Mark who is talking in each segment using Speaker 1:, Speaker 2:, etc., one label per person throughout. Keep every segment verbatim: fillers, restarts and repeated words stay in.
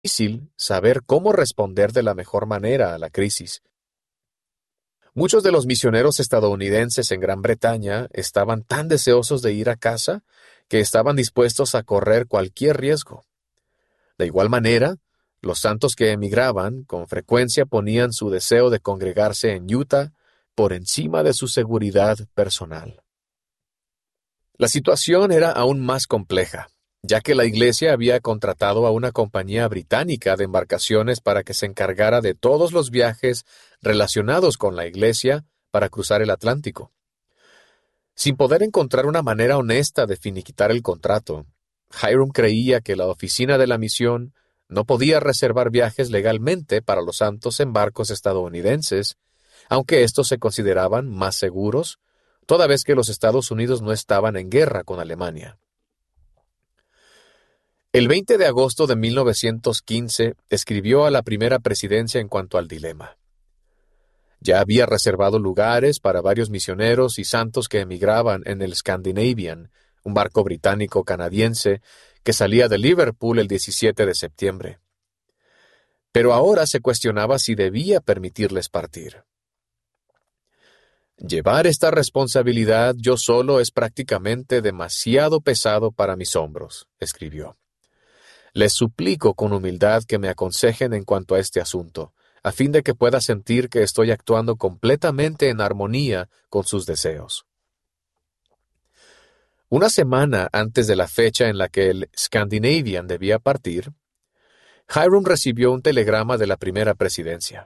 Speaker 1: difícil saber cómo responder de la mejor manera a la crisis. Muchos de los misioneros estadounidenses en Gran Bretaña estaban tan deseosos de ir a casa que estaban dispuestos a correr cualquier riesgo. De igual manera, los santos que emigraban con frecuencia ponían su deseo de congregarse en Utah por encima de su seguridad personal. La situación era aún más compleja, ya que la iglesia había contratado a una compañía británica de embarcaciones para que se encargara de todos los viajes relacionados con la iglesia para cruzar el Atlántico. Sin poder encontrar una manera honesta de finiquitar el contrato, Hyrum creía que la oficina de la misión no podía reservar viajes legalmente para los santos en barcos estadounidenses, aunque estos se consideraban más seguros, toda vez que los Estados Unidos no estaban en guerra con Alemania. El veinte de agosto de mil novecientos quince escribió a la primera presidencia en cuanto al dilema. Ya había reservado lugares para varios misioneros y santos que emigraban en el Scandinavian, un barco británico-canadiense que salía de Liverpool el diecisiete de septiembre. Pero ahora se cuestionaba si debía permitirles partir. Llevar esta responsabilidad yo solo es prácticamente demasiado pesado para mis hombros, escribió. Les suplico con humildad que me aconsejen en cuanto a este asunto, a fin de que pueda sentir que estoy actuando completamente en armonía con sus deseos. Una semana antes de la fecha en la que el Scandinavian debía partir, Hyrum recibió un telegrama de la primera presidencia.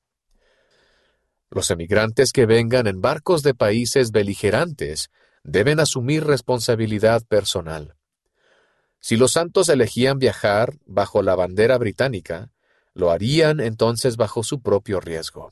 Speaker 1: Los emigrantes que vengan en barcos de países beligerantes deben asumir responsabilidad personal. Si los santos elegían viajar bajo la bandera británica, lo harían entonces bajo su propio riesgo.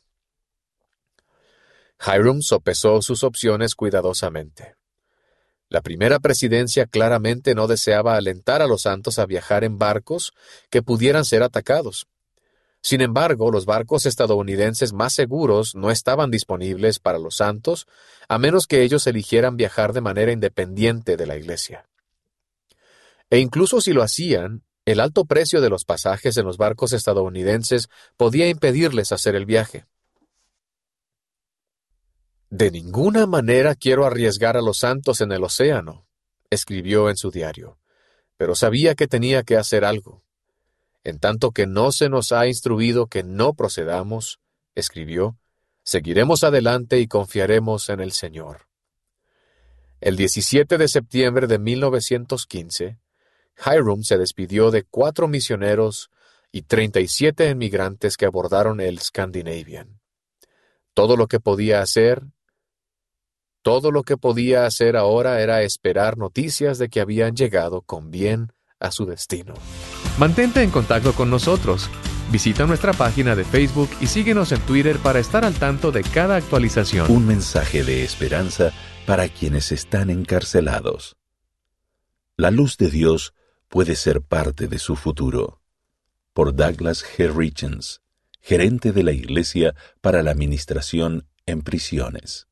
Speaker 1: Hyrum sopesó sus opciones cuidadosamente. La primera presidencia claramente no deseaba alentar a los santos a viajar en barcos que pudieran ser atacados. Sin embargo, los barcos estadounidenses más seguros no estaban disponibles para los santos, a menos que ellos eligieran viajar de manera independiente de la iglesia. E incluso si lo hacían, el alto precio de los pasajes en los barcos estadounidenses podía impedirles hacer el viaje. De ninguna manera quiero arriesgar a los santos en el océano, escribió en su diario, pero sabía que tenía que hacer algo. En tanto que no se nos ha instruido que no procedamos, escribió, seguiremos adelante y confiaremos en el Señor. El diecisiete de septiembre de mil novecientos quince, Hyrum se despidió de cuatro misioneros y treinta y siete inmigrantes que abordaron el Scandinavian. Todo lo que podía hacer, todo lo que podía hacer ahora era esperar noticias de que habían llegado con bien a su destino.
Speaker 2: Mantente en contacto con nosotros. Visita nuestra página de Facebook y síguenos en Twitter para estar al tanto de cada actualización.
Speaker 3: Un mensaje de esperanza para quienes están encarcelados. La luz de Dios puede ser parte de su futuro. Por Douglas G. Richens, gerente de la Iglesia para la Administración en Prisiones.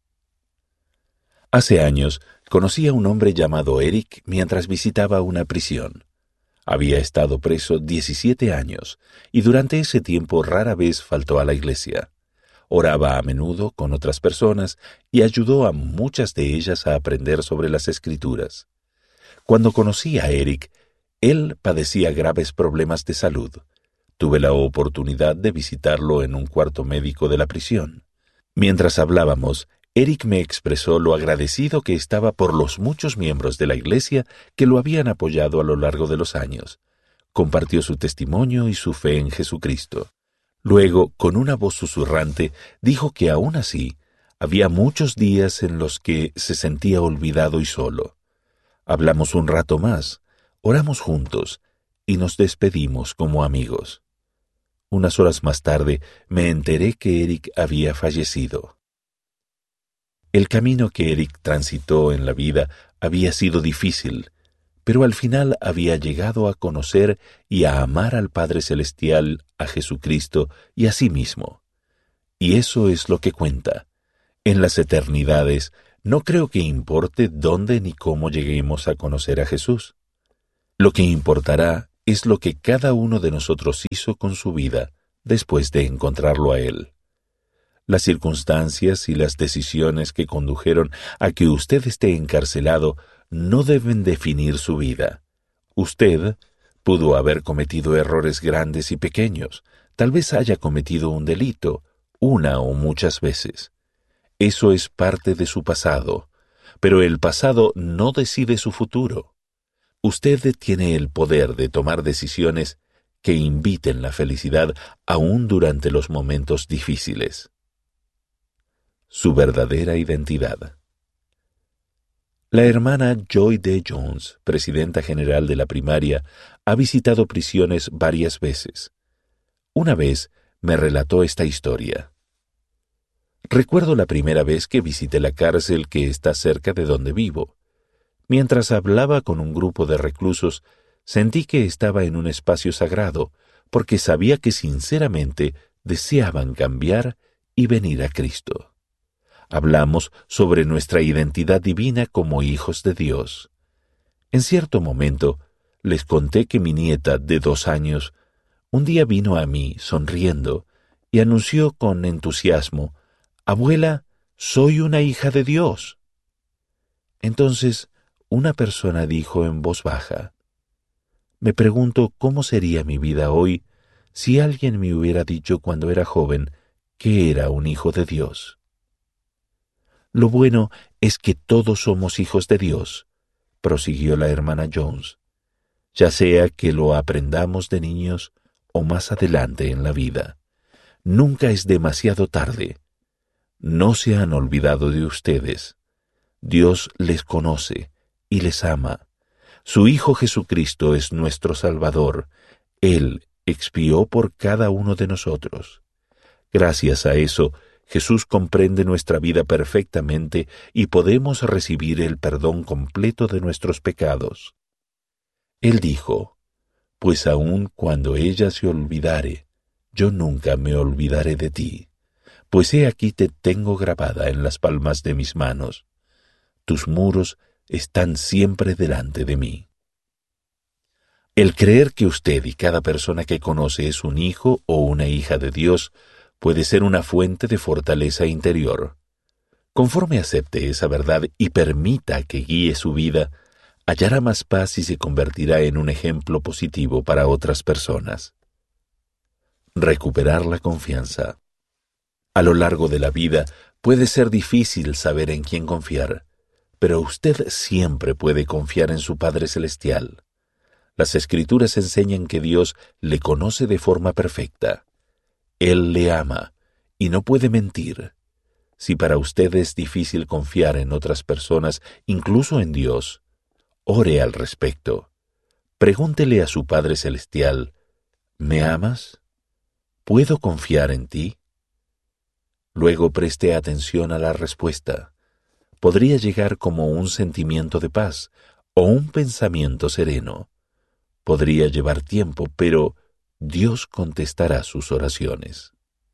Speaker 3: Hace años conocí a un hombre llamado Eric mientras visitaba una prisión. Había estado preso diecisiete años y durante ese tiempo rara vez faltó a la iglesia. Oraba a menudo con otras personas y ayudó a muchas de ellas a aprender sobre las Escrituras. Cuando conocí a Eric, él padecía graves problemas de salud. Tuve la oportunidad de visitarlo en un cuarto médico de la prisión. Mientras hablábamos, Eric me expresó lo agradecido que estaba por los muchos miembros de la iglesia que lo habían apoyado a lo largo de los años. Compartió su testimonio y su fe en Jesucristo. Luego, con una voz susurrante, dijo que aún así, había muchos días en los que se sentía olvidado y solo. Hablamos un rato más, oramos juntos y nos despedimos como amigos. Unas horas más tarde me enteré que Eric había fallecido. El camino que Eric transitó en la vida había sido difícil, pero al final había llegado a conocer y a amar al Padre Celestial, a Jesucristo y a sí mismo. Y eso es lo que cuenta. En las eternidades, no creo que importe dónde ni cómo lleguemos a conocer a Jesús. Lo que importará es lo que cada uno de nosotros hizo con su vida después de encontrarlo a Él. Las circunstancias y las decisiones que condujeron a que usted esté encarcelado no deben definir su vida. Usted pudo haber cometido errores grandes y pequeños, tal vez haya cometido un delito, una o muchas veces. Eso es parte de su pasado, pero el pasado no decide su futuro. Usted tiene el poder de tomar decisiones que inviten la felicidad aún durante los momentos difíciles. Su verdadera identidad. La hermana Joy D. Jones, presidenta general de la primaria, ha visitado prisiones varias veces. Una vez me relató esta historia. Recuerdo la primera vez que visité la cárcel que está cerca de donde vivo. Mientras hablaba con un grupo de reclusos, sentí que estaba en un espacio sagrado, porque sabía que sinceramente deseaban cambiar y venir a Cristo. Hablamos sobre nuestra identidad divina como hijos de Dios. En cierto momento, les conté que mi nieta de dos años un día vino a mí sonriendo y anunció con entusiasmo: «Abuela, soy una hija de Dios». Entonces, una persona dijo en voz baja: «Me pregunto cómo sería mi vida hoy si alguien me hubiera dicho cuando era joven que era un hijo de Dios». Lo bueno es que todos somos hijos de Dios, prosiguió la hermana Jones, ya sea que lo aprendamos de niños o más adelante en la vida. Nunca es demasiado tarde. No se han olvidado de ustedes. Dios les conoce y les ama. Su Hijo Jesucristo es nuestro Salvador. Él expió por cada uno de nosotros. Gracias a eso, Jesús comprende nuestra vida perfectamente y podemos recibir el perdón completo de nuestros pecados. Él dijo: «Pues aun cuando ella se olvidare, yo nunca me olvidaré de ti, pues he aquí te tengo grabada en las palmas de mis manos. Tus muros están siempre delante de mí». El creer que usted y cada persona que conoce es un hijo o una hija de Dios puede ser una fuente de fortaleza interior. Conforme acepte esa verdad y permita que guíe su vida, hallará más paz y se convertirá en un ejemplo positivo para otras personas. Recuperar la confianza. A lo largo de la vida puede ser difícil saber en quién confiar, pero usted siempre puede confiar en su Padre Celestial. Las Escrituras enseñan que Dios le conoce de forma perfecta. Él le ama y no puede mentir. Si para usted es difícil confiar en otras personas, incluso en Dios, ore al respecto. Pregúntele a su Padre Celestial: ¿me amas? ¿Puedo confiar en ti? Luego preste atención a la respuesta. Podría llegar como un sentimiento de paz o un pensamiento sereno. Podría llevar tiempo, pero Dios contestará sus oraciones.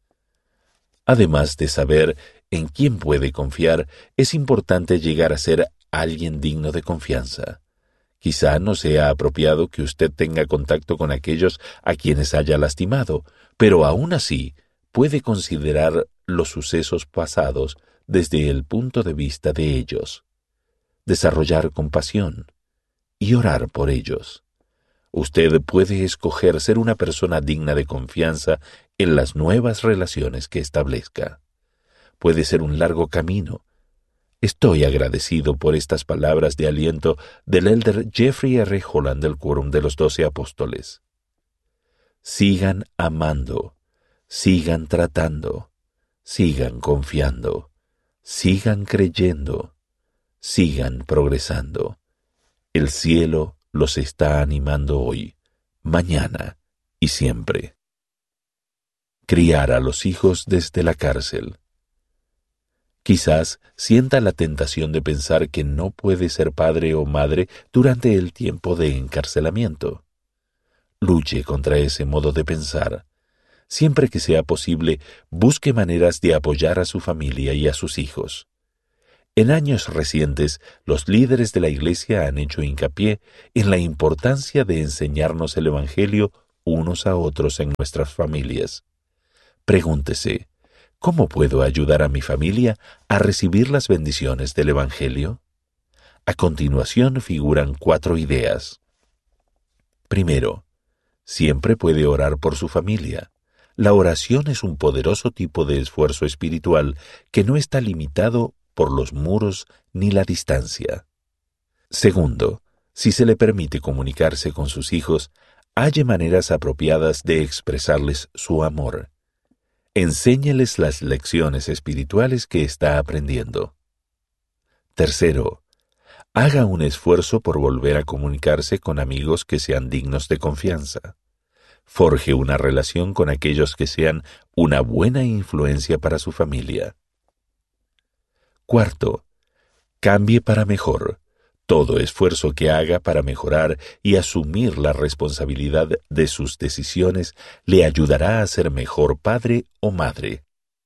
Speaker 3: Además de saber en quién puede confiar, es importante llegar a ser alguien digno de confianza. Quizá no sea apropiado que usted tenga contacto con aquellos a quienes haya lastimado, pero aún así puede considerar los sucesos pasados desde el punto de vista de ellos, desarrollar compasión y orar por ellos. Usted puede escoger ser una persona digna de confianza en las nuevas relaciones que establezca. Puede ser un largo camino. Estoy agradecido por estas palabras de aliento del elder Jeffrey R. Holland del Quórum de los Doce Apóstoles. Sigan amando, sigan tratando, sigan confiando, sigan creyendo, sigan progresando. El cielo los está animando hoy, mañana y siempre. Criar a los hijos desde la cárcel. Quizás sienta la tentación de pensar que no puede ser padre o madre durante el tiempo de encarcelamiento. Luche contra ese modo de pensar. Siempre que sea posible, busque maneras de apoyar a su familia y a sus hijos. En años recientes, los líderes de la Iglesia han hecho hincapié en la importancia de enseñarnos el Evangelio unos a otros en nuestras familias. Pregúntese, ¿cómo puedo ayudar a mi familia a recibir las bendiciones del Evangelio? A continuación figuran cuatro ideas. Primero, siempre puede orar por su familia. La oración es un poderoso tipo de esfuerzo espiritual que no está limitado por los muros ni la distancia. Segundo, si se le permite comunicarse con sus hijos, halle maneras apropiadas de expresarles su amor. Enséñeles las lecciones espirituales que está aprendiendo. Tercero, haga un esfuerzo por volver a comunicarse con amigos que sean dignos de confianza. Forje una relación con aquellos que sean una buena influencia para su familia. Cuarto, cambie para mejor. Todo esfuerzo que haga para mejorar y asumir la responsabilidad de sus decisiones le ayudará a ser mejor padre o madre.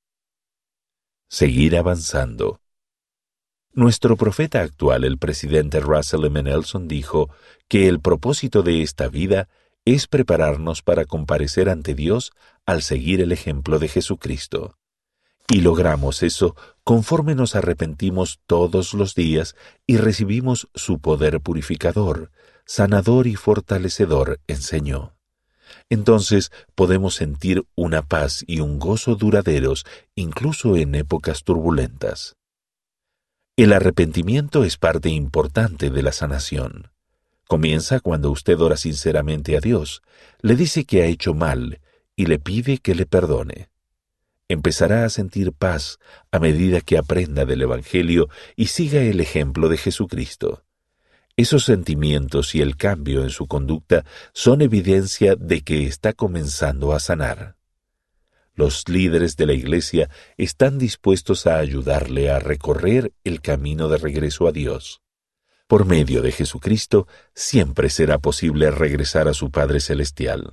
Speaker 3: Seguir avanzando. Nuestro profeta actual, el presidente Russell M. Nelson, dijo que el propósito de esta vida es prepararnos para comparecer ante Dios al seguir el ejemplo de Jesucristo. Y logramos eso conforme nos arrepentimos todos los días y recibimos su poder purificador, sanador y fortalecedor, enseñó. Entonces podemos sentir una paz y un gozo duraderos incluso en épocas turbulentas. El arrepentimiento es parte importante de la sanación. Comienza cuando usted ora sinceramente a Dios, le dice que ha hecho mal y le pide que le perdone. Empezará a sentir paz a medida que aprenda del Evangelio y siga el ejemplo de Jesucristo. Esos sentimientos y el cambio en su conducta son evidencia de que está comenzando a sanar. Los líderes de la Iglesia están dispuestos a ayudarle a recorrer el camino de regreso a Dios. Por medio de Jesucristo, siempre será posible regresar a su Padre Celestial.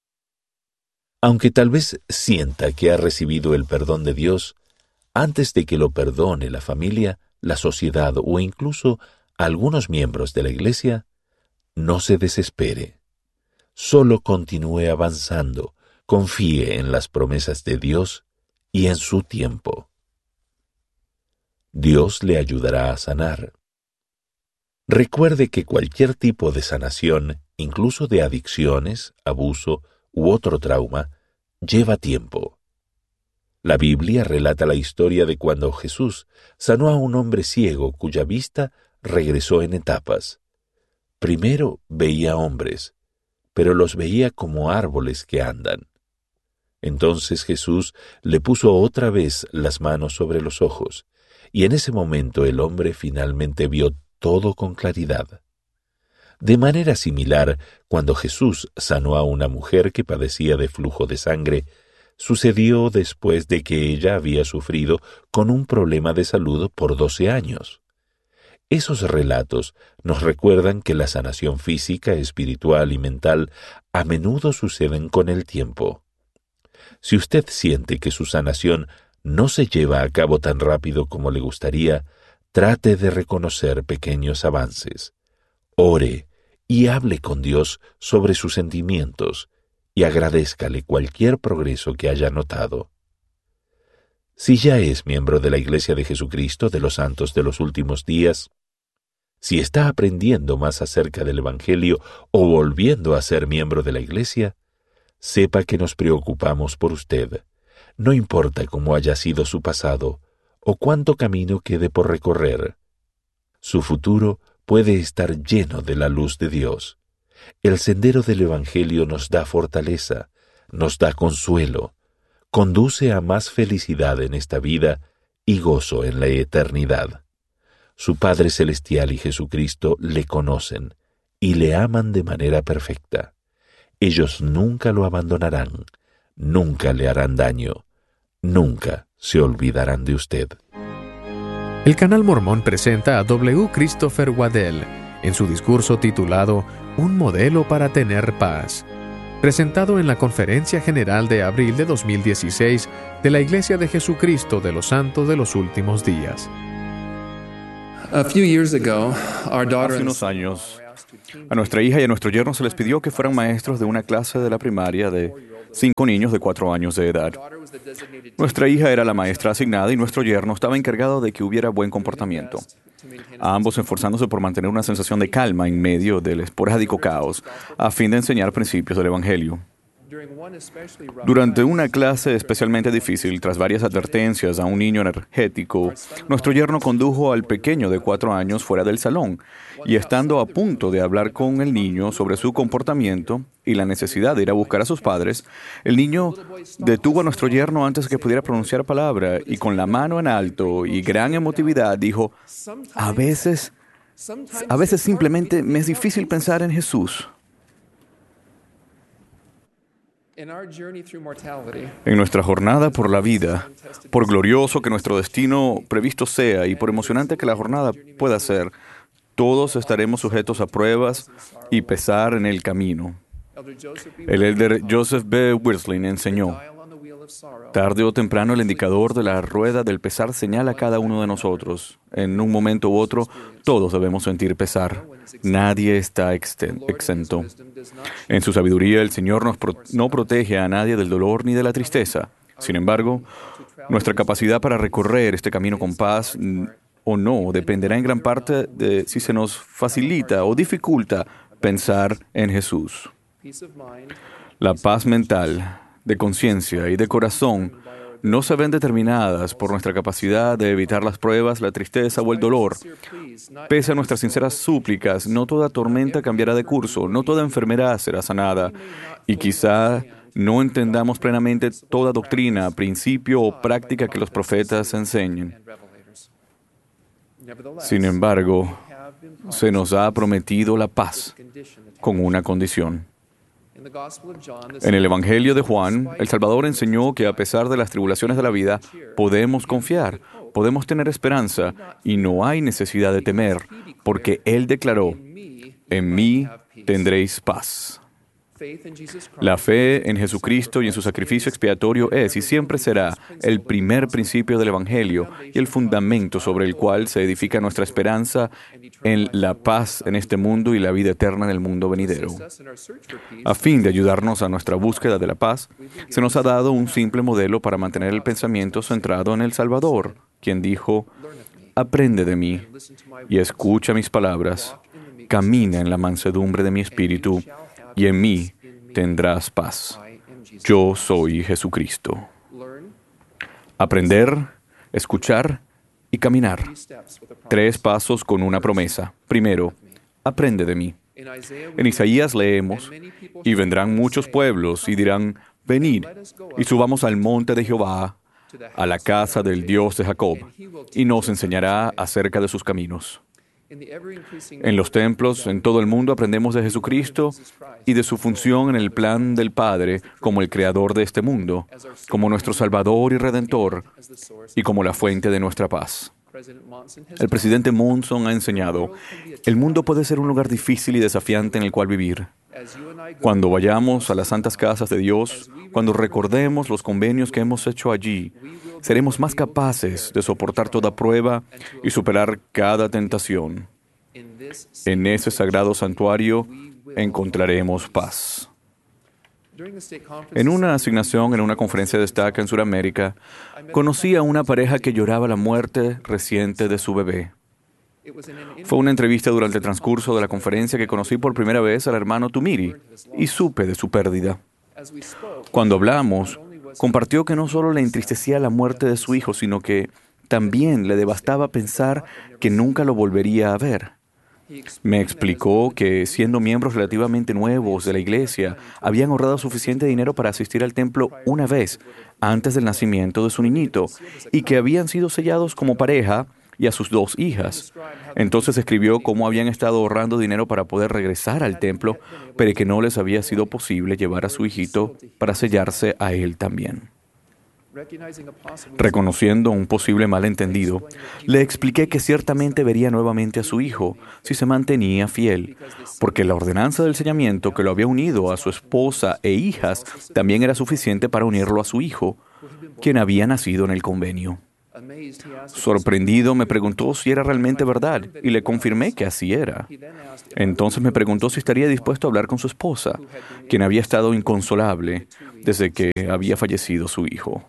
Speaker 3: Aunque tal vez sienta que ha recibido el perdón de Dios, antes de que lo perdone la familia, la sociedad o incluso algunos miembros de la Iglesia, no se desespere. Solo continúe avanzando, confíe en las promesas de Dios y en su tiempo. Dios le ayudará a sanar. Recuerde que cualquier tipo de sanación, incluso de adicciones, abuso u otro trauma, lleva tiempo. La Biblia relata la historia de cuando Jesús sanó a un hombre ciego cuya vista regresó en etapas. Primero veía hombres, pero los veía como árboles que andan. Entonces Jesús le puso otra vez las manos sobre los ojos, y en ese momento el hombre finalmente vio todo con claridad. De manera similar, cuando Jesús sanó a una mujer que padecía de flujo de sangre, sucedió después de que ella había sufrido con un problema de salud por doce años. Esos relatos nos recuerdan que la sanación física, espiritual y mental a menudo suceden con el tiempo. Si usted siente que su sanación no se lleva a cabo tan rápido como le gustaría, trate de reconocer pequeños avances. Ore y hable con Dios sobre sus sentimientos y agradézcale cualquier progreso que haya notado. Si ya es miembro de la Iglesia de Jesucristo de los Santos de los Últimos Días, si está aprendiendo más acerca del Evangelio o volviendo a ser miembro de la Iglesia, sepa que nos preocupamos por usted. No importa cómo haya sido su pasado o cuánto camino quede por recorrer. Su futuro puede estar lleno de la luz de Dios. El sendero del Evangelio nos da fortaleza, nos da consuelo, conduce a más felicidad en esta vida y gozo en la eternidad. Su Padre Celestial y Jesucristo le conocen y le aman de manera perfecta. Ellos nunca lo abandonarán, nunca le harán daño, nunca se olvidarán de usted.
Speaker 2: El Canal Mormón presenta a W. Christopher Waddell en su discurso titulado Un modelo para tener paz, presentado en la Conferencia General de abril de dos mil dieciséis de la Iglesia de Jesucristo de los Santos de los Últimos Días.
Speaker 4: A few years ago, our daughter
Speaker 5: Hace
Speaker 4: and
Speaker 5: unos años, a nuestra hija y a nuestro yerno se les pidió que fueran maestros de una clase de la primaria de cinco niños de cuatro años de edad. Nuestra hija era la maestra asignada y nuestro yerno estaba encargado de que hubiera buen comportamiento, a ambos esforzándose por mantener una sensación de calma en medio del esporádico caos, a fin de enseñar principios del Evangelio. Durante una clase especialmente difícil, tras varias advertencias a un niño energético, nuestro yerno condujo al pequeño de cuatro años fuera del salón y, estando a punto de hablar con el niño sobre su comportamiento y la necesidad de ir a buscar a sus padres, el niño detuvo a nuestro yerno antes de que pudiera pronunciar palabra y, con la mano en alto y gran emotividad, dijo: a veces, a veces simplemente me es difícil pensar en Jesús. En nuestra jornada por la vida, por glorioso que nuestro destino previsto sea y por emocionante que la jornada pueda ser, todos estaremos sujetos a pruebas y pesar en el camino. El elder Joseph B. Wesleyan enseñó: tarde o temprano el indicador de la rueda del pesar señala a cada uno de nosotros. En un momento u otro, todos debemos sentir pesar. Nadie está exento. En su sabiduría, el Señor nos pro- no protege a nadie del dolor ni de la tristeza. Sin embargo, nuestra capacidad para recorrer este camino con paz n- o no dependerá en gran parte de si se nos facilita o dificulta pensar en Jesús. La paz mental, de conciencia y de corazón no se ven determinadas por nuestra capacidad de evitar las pruebas, la tristeza o el dolor. Pese a nuestras sinceras súplicas, no toda tormenta cambiará de curso, no toda enfermedad será sanada, y quizá no entendamos plenamente toda doctrina, principio o práctica que los profetas enseñen. Sin embargo, se nos ha prometido la paz con una condición. En el Evangelio de Juan, el Salvador enseñó que a pesar de las tribulaciones de la vida, podemos confiar, podemos tener esperanza y no hay necesidad de temer, porque Él declaró: en mí tendréis paz. La fe en Jesucristo y en su sacrificio expiatorio es y siempre será el primer principio del Evangelio y el fundamento sobre el cual se edifica nuestra esperanza en la paz en este mundo y la vida eterna en el mundo venidero. A fin de ayudarnos a nuestra búsqueda de la paz, se nos ha dado un simple modelo para mantener el pensamiento centrado en el Salvador, quien dijo: aprende de mí y escucha mis palabras, camina en la mansedumbre de mi espíritu, y en mí tendrás paz. Yo soy Jesucristo. Aprender, escuchar y caminar. Tres pasos con una promesa. Primero, aprende de mí. En Isaías leemos: y vendrán muchos pueblos y dirán: venid y subamos al monte de Jehová, a la casa del Dios de Jacob, y nos enseñará acerca de sus caminos. En los templos, en todo el mundo, aprendemos de Jesucristo y de su función en el plan del Padre como el Creador de este mundo, como nuestro Salvador y Redentor, y como la fuente de nuestra paz. El presidente Monson ha enseñado: el mundo puede ser un lugar difícil y desafiante en el cual vivir. Cuando vayamos a las santas casas de Dios, cuando recordemos los convenios que hemos hecho allí, seremos más capaces de soportar toda prueba y superar cada tentación. En ese sagrado santuario encontraremos paz. En una asignación en una conferencia de destaca en Sudamérica, conocí a una pareja que lloraba la muerte reciente de su bebé. Fue una entrevista durante el transcurso de la conferencia que conocí por primera vez al hermano Tumiri y supe de su pérdida. Cuando hablamos, compartió que no solo le entristecía la muerte de su hijo, sino que también le devastaba pensar que nunca lo volvería a ver. Me explicó que, siendo miembros relativamente nuevos de la iglesia, habían ahorrado suficiente dinero para asistir al templo una vez antes del nacimiento de su niñito y que habían sido sellados como pareja y a sus dos hijas. Entonces escribió cómo habían estado ahorrando dinero para poder regresar al templo, pero que no les había sido posible llevar a su hijito para sellarse a él también. Reconociendo un posible malentendido, le expliqué que ciertamente vería nuevamente a su hijo si se mantenía fiel, porque la ordenanza del sellamiento que lo había unido a su esposa e hijas también era suficiente para unirlo a su hijo, quien había nacido en el convenio. Sorprendido, me preguntó si era realmente verdad y le confirmé que así era. Entonces me preguntó si estaría dispuesto a hablar con su esposa, quien había estado inconsolable desde que había fallecido su hijo.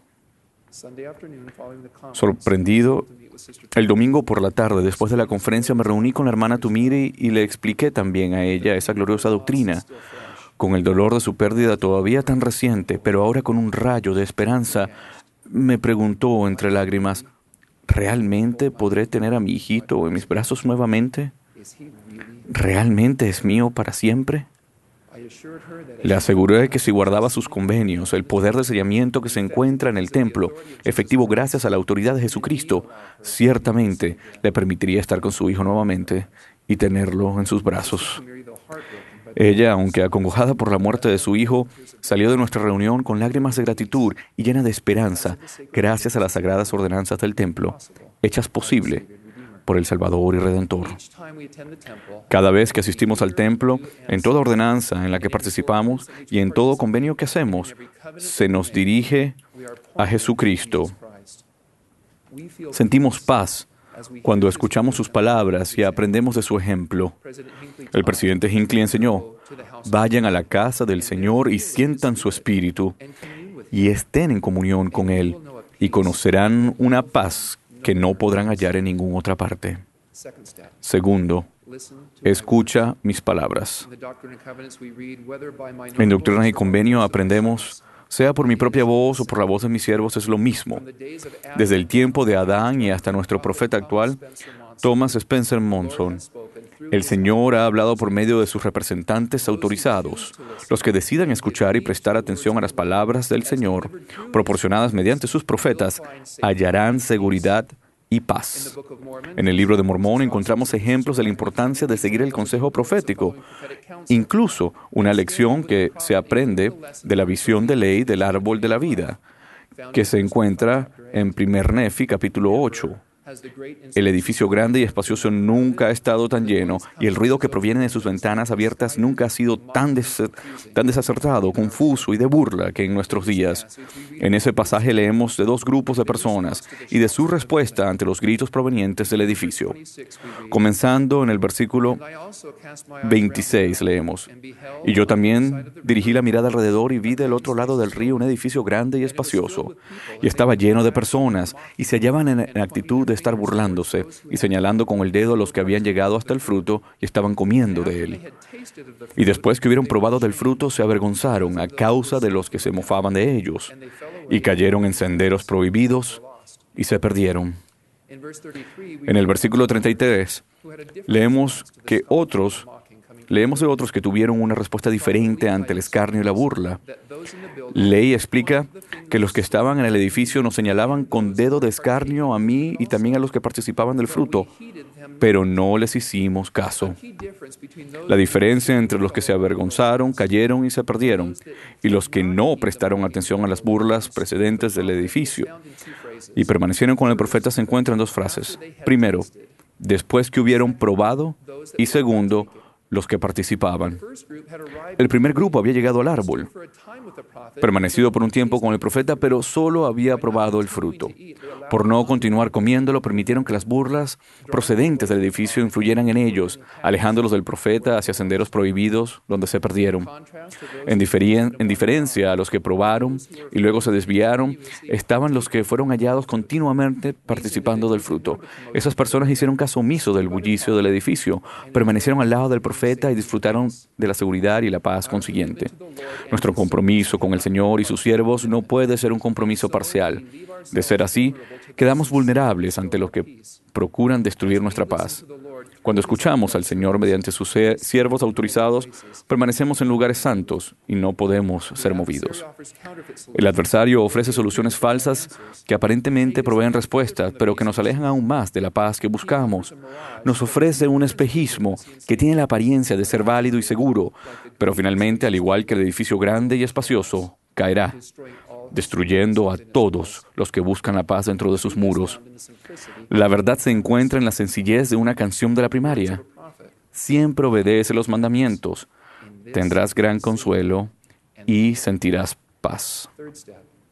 Speaker 5: Sorprendido, el domingo por la tarde, después de la conferencia, me reuní con la hermana Tumiri y le expliqué también a ella esa gloriosa doctrina. Con el dolor de su pérdida todavía tan reciente, pero ahora con un rayo de esperanza, me preguntó entre lágrimas, ¿realmente podré tener a mi hijito en mis brazos nuevamente? ¿Realmente es mío para siempre? Le aseguré que si guardaba sus convenios, el poder de sellamiento que se encuentra en el templo, efectivo gracias a la autoridad de Jesucristo, ciertamente le permitiría estar con su hijo nuevamente y tenerlo en sus brazos. Ella, aunque acongojada por la muerte de su hijo, salió de nuestra reunión con lágrimas de gratitud y llena de esperanza, gracias a las sagradas ordenanzas del templo, hechas posible por el Salvador y Redentor. Cada vez que asistimos al templo, en toda ordenanza en la que participamos y en todo convenio que hacemos, se nos dirige a Jesucristo. Sentimos paz cuando escuchamos sus palabras y aprendemos de su ejemplo. El presidente Hinckley enseñó, vayan a la casa del Señor y sientan su espíritu y estén en comunión con Él y conocerán una paz que no podrán hallar en ninguna otra parte. Segundo, escucha mis palabras. En Doctrina y Convenio aprendemos, sea por mi propia voz o por la voz de mis siervos, es lo mismo. Desde el tiempo de Adán y hasta nuestro profeta actual, Thomas Spencer Monson, el Señor ha hablado por medio de sus representantes autorizados. Los que decidan escuchar y prestar atención a las palabras del Señor, proporcionadas mediante sus profetas, hallarán seguridad y paz. En el libro de Mormón encontramos ejemplos de la importancia de seguir el consejo profético, incluso una lección que se aprende de la visión de ley del árbol de la vida, que se encuentra en Primer Nefi, capítulo ocho. El edificio grande y espacioso nunca ha estado tan lleno, y el ruido que proviene de sus ventanas abiertas nunca ha sido tan, des tan desacertado, confuso y de burla que en nuestros días. En ese pasaje leemos de dos grupos de personas y de su respuesta ante los gritos provenientes del edificio. Comenzando en el versículo veintiséis leemos, y yo también dirigí la mirada alrededor y vi del otro lado del río un edificio grande y espacioso, y estaba lleno de personas, y se hallaban en, en actitud de estar burlándose y señalando con el dedo a los que habían llegado hasta el fruto y estaban comiendo de él. Y después que hubieron probado del fruto, se avergonzaron a causa de los que se mofaban de ellos, y cayeron en senderos prohibidos y se perdieron. En el versículo treinta y tres, leemos que otros Leemos de otros que tuvieron una respuesta diferente ante el escarnio y la burla. Ley explica que los que estaban en el edificio nos señalaban con dedo de escarnio a mí y también a los que participaban del fruto, pero no les hicimos caso. La diferencia entre los que se avergonzaron, cayeron y se perdieron, y los que no prestaron atención a las burlas precedentes del edificio y permanecieron con el profeta se encuentra en dos frases. Primero, después que hubieron probado, y segundo, los que participaban. El primer grupo había llegado al árbol, permanecido por un tiempo con el profeta, pero solo había probado el fruto. Por no continuar comiéndolo, permitieron que las burlas procedentes del edificio influyeran en ellos, alejándolos del profeta hacia senderos prohibidos, donde se perdieron. En, diferien- en diferencia a los que probaron y luego se desviaron, estaban los que fueron hallados continuamente participando del fruto. Esas personas hicieron caso omiso del bullicio del edificio, permanecieron al lado del profeta y disfrutaron de la seguridad y la paz consiguiente. Nuestro compromiso con el Señor y sus siervos no puede ser un compromiso parcial. De ser así, quedamos vulnerables ante los que procuran destruir nuestra paz. Cuando escuchamos al Señor mediante sus siervos autorizados, permanecemos en lugares santos y no podemos ser movidos. El adversario ofrece soluciones falsas que aparentemente proveen respuestas, pero que nos alejan aún más de la paz que buscamos. Nos ofrece un espejismo que tiene la apariencia de ser válido y seguro, pero finalmente, al igual que el edificio grande y espacioso, caerá, destruyendo a todos los que buscan la paz dentro de sus muros. La verdad se encuentra en la sencillez de una canción de la primaria. Siempre obedece los mandamientos, tendrás gran consuelo y sentirás paz.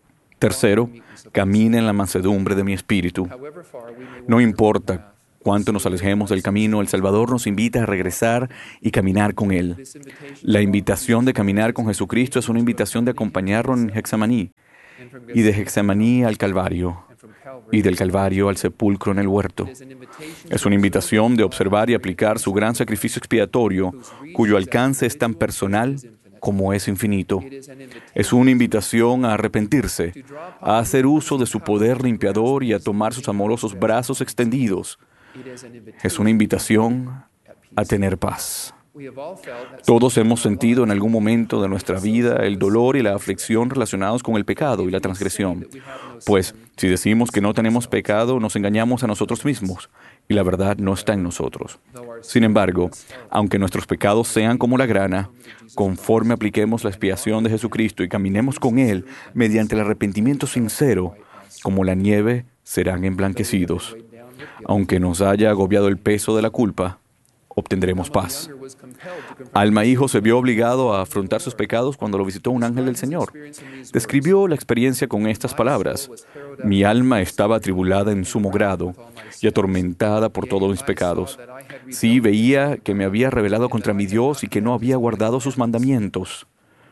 Speaker 5: Tercero, camina en la mansedumbre de mi espíritu. No importa cuánto nos alejemos del camino, el Salvador nos invita a regresar y caminar con Él. La invitación de caminar con Jesucristo es una invitación de acompañarlo en Getsemaní, y de Getsemaní al Calvario, y del Calvario al sepulcro en el huerto. Es una invitación de observar y aplicar su gran sacrificio expiatorio, cuyo alcance es tan personal como es infinito. Es una invitación a arrepentirse, a hacer uso de su poder limpiador y a tomar sus amorosos brazos extendidos. Es una invitación a tener paz. Todos hemos sentido en algún momento de nuestra vida el dolor y la aflicción relacionados con el pecado y la transgresión. Pues, si decimos que no tenemos pecado, nos engañamos a nosotros mismos, y la verdad no está en nosotros. Sin embargo, aunque nuestros pecados sean como la grana, conforme apliquemos la expiación de Jesucristo y caminemos con Él mediante el arrepentimiento sincero, como la nieve, serán emblanquecidos. Aunque nos haya agobiado el peso de la culpa, obtendremos paz. Alma Hijo se vio obligado a afrontar sus pecados cuando lo visitó un ángel del Señor. Describió la experiencia con estas palabras: mi alma estaba atribulada en sumo grado y atormentada por todos mis pecados. Sí, veía que me había rebelado contra mi Dios y que no había guardado sus mandamientos.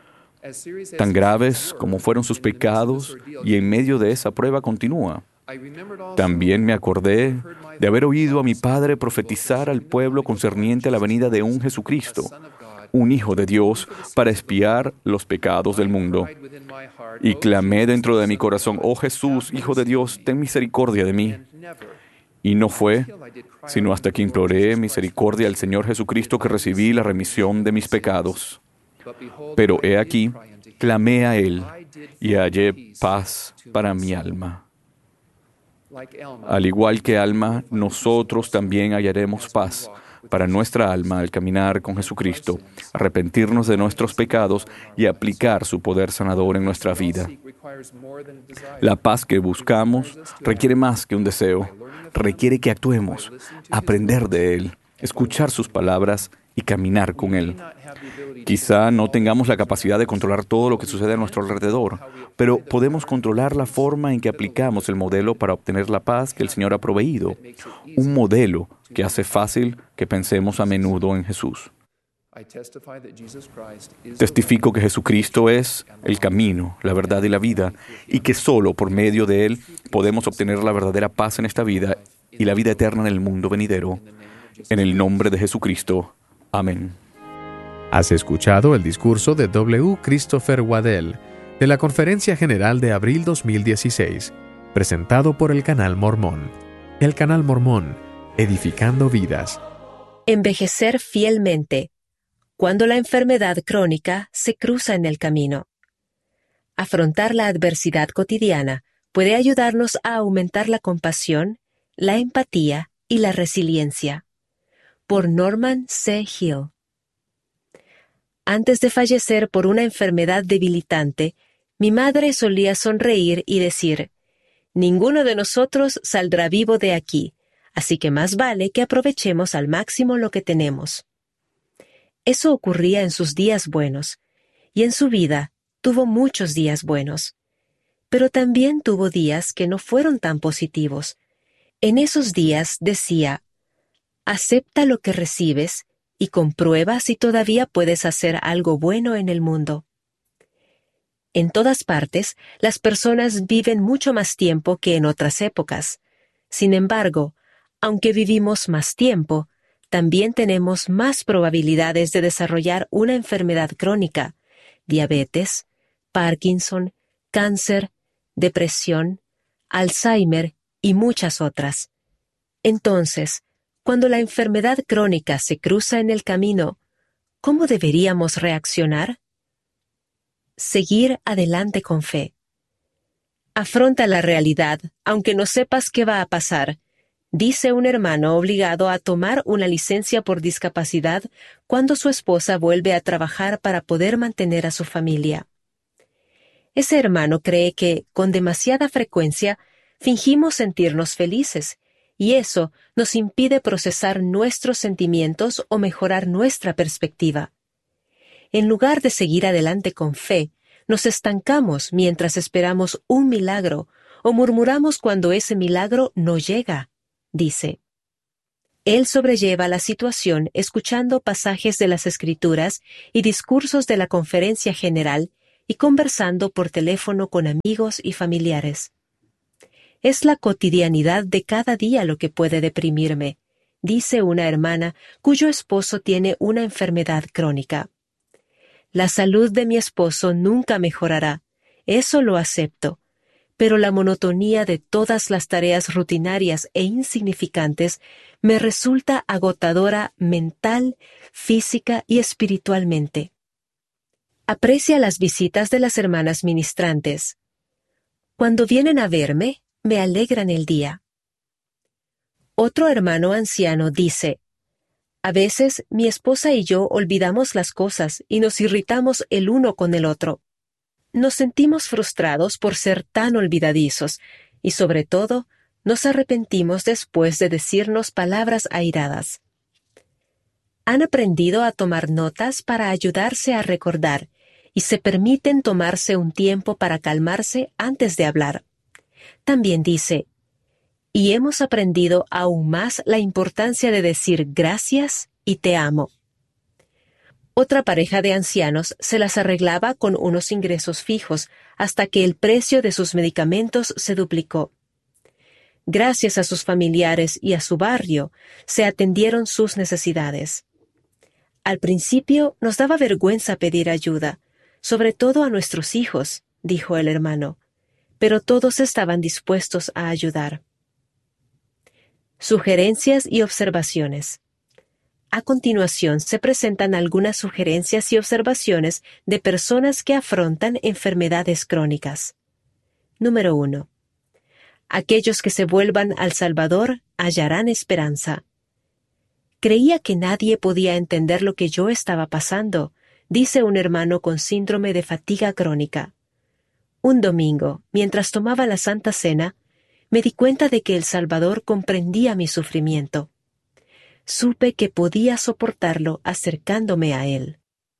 Speaker 5: Tan graves como fueron sus pecados, y en medio de esa prueba continúa. También me acordé de haber oído a mi padre profetizar al pueblo concerniente a la venida de un Jesucristo, un Hijo de Dios, para expiar los pecados del mundo. Y clamé dentro de mi corazón: oh Jesús, Hijo de Dios, ten misericordia de mí. Y no fue sino hasta que imploré misericordia al Señor Jesucristo que recibí la remisión de mis pecados. Pero he aquí, clamé a Él y hallé paz para mi alma. Al igual que Alma, nosotros también hallaremos paz para nuestra alma al caminar con Jesucristo, arrepentirnos de nuestros pecados y aplicar su poder sanador en nuestra vida. La paz que buscamos requiere más que un deseo, requiere que actuemos, aprender de Él, escuchar sus palabras y caminar con Él. Quizá no tengamos la capacidad de controlar todo lo que sucede a nuestro alrededor, pero podemos controlar la forma en que aplicamos el modelo para obtener la paz que el Señor ha proveído, un modelo que hace fácil que pensemos a menudo en Jesús. Testifico que Jesucristo es el camino, la verdad y la vida, y que solo por medio de Él podemos obtener la verdadera paz en esta vida y la vida eterna en el mundo venidero. En el nombre de Jesucristo. Amén.
Speaker 2: Has escuchado el discurso de W. Christopher Waddell de la Conferencia General de abril dos mil dieciséis, presentado por el Canal Mormón. El Canal Mormón, edificando vidas.
Speaker 6: Envejecer fielmente, cuando la enfermedad crónica se cruza en el camino. Afrontar la adversidad cotidiana puede ayudarnos a aumentar la compasión, la empatía y la resiliencia. Por Norman C. Hill. Antes de fallecer por una enfermedad debilitante, mi madre solía sonreír y decir: ninguno de nosotros saldrá vivo de aquí, así que más vale que aprovechemos al máximo lo que tenemos. Eso ocurría en sus días buenos, y en su vida tuvo muchos días buenos. Pero también tuvo días que no fueron tan positivos. En esos días decía: acepta lo que recibes y comprueba si todavía puedes hacer algo bueno en el mundo. En todas partes, las personas viven mucho más tiempo que en otras épocas. Sin embargo, aunque vivimos más tiempo, también tenemos más probabilidades de desarrollar una enfermedad crónica, diabetes, Parkinson, cáncer, depresión, Alzheimer y muchas otras. Entonces, cuando la enfermedad crónica se cruza en el camino, ¿cómo deberíamos reaccionar? Seguir adelante con fe. Afronta la realidad, aunque no sepas qué va a pasar, dice un hermano obligado a tomar una licencia por discapacidad cuando su esposa vuelve a trabajar para poder mantener a su familia. Ese hermano cree que, con demasiada frecuencia, fingimos sentirnos felices, y eso nos impide procesar nuestros sentimientos o mejorar nuestra perspectiva. En lugar de seguir adelante con fe, nos estancamos mientras esperamos un milagro o murmuramos cuando ese milagro no llega, dice. Él sobrelleva la situación escuchando pasajes de las Escrituras y discursos de la Conferencia General y conversando por teléfono con amigos y familiares. Es la cotidianidad de cada día lo que puede deprimirme, dice una hermana cuyo esposo tiene una enfermedad crónica. La salud de mi esposo nunca mejorará, eso lo acepto, pero la monotonía de todas las tareas rutinarias e insignificantes me resulta agotadora mental, física y espiritualmente. Aprecia las visitas de las hermanas ministrantes. Cuando vienen a verme, me alegran el día. Otro hermano anciano dice, a veces mi esposa y yo olvidamos las cosas y nos irritamos el uno con el otro. Nos sentimos frustrados por ser tan olvidadizos y, sobre todo, nos arrepentimos después de decirnos palabras airadas. Han aprendido a tomar notas para ayudarse a recordar y se permiten tomarse un tiempo para calmarse antes de hablar. También dice, y hemos aprendido aún más la importancia de decir gracias y te amo. Otra pareja de ancianos se las arreglaba con unos ingresos fijos hasta que el precio de sus medicamentos se duplicó. Gracias a sus familiares y a su barrio, se atendieron sus necesidades. Al principio nos daba vergüenza pedir ayuda, sobre todo a nuestros hijos, dijo el hermano, pero todos estaban dispuestos a ayudar. Sugerencias y observaciones. A continuación se presentan algunas sugerencias y observaciones de personas que afrontan enfermedades crónicas. Número uno. Aquellos que se vuelvan al Salvador hallarán esperanza. Creía que nadie podía entender lo que yo estaba pasando, dice un hermano con síndrome de fatiga crónica. Un domingo, mientras tomaba la Santa Cena, me di cuenta de que el Salvador comprendía mi sufrimiento. Supe que podía soportarlo acercándome a Él.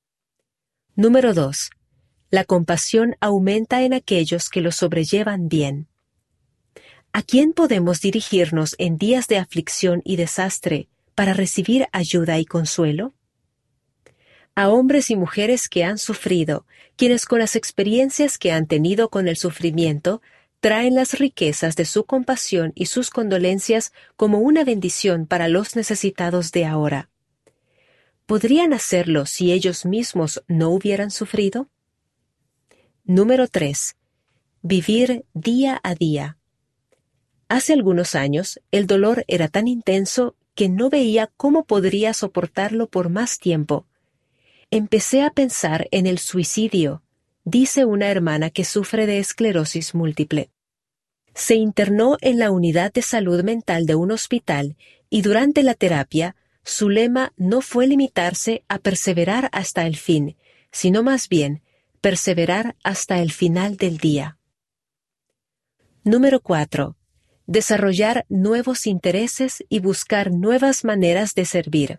Speaker 6: Número dos. La compasión aumenta en aquellos que lo sobrellevan bien. ¿A quién podemos dirigirnos en días de aflicción y desastre para recibir ayuda y consuelo? A hombres y mujeres que han sufrido, quienes con las experiencias que han tenido con el sufrimiento, traen las riquezas de su compasión y sus condolencias como una bendición para los necesitados de ahora. ¿Podrían hacerlo si ellos mismos no hubieran sufrido? Número tres. Vivir día a día. Hace algunos años, el dolor era tan intenso que no veía cómo podría soportarlo por más tiempo. Empecé a pensar en el suicidio, dice una hermana que sufre de esclerosis múltiple. Se internó en la unidad de salud mental de un hospital y durante la terapia, su lema no fue limitarse a perseverar hasta el fin, sino más bien perseverar hasta el final del día. Número cuatro. Desarrollar nuevos intereses y buscar nuevas maneras de servir.